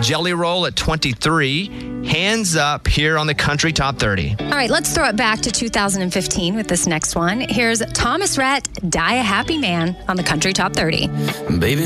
Jelly Roll at 23. Hands Up here on the Country Top 30. All right, let's throw it back to 2015 with this next one. Here's Thomas Rhett, Die a Happy Man on the Country Top 30. Baby.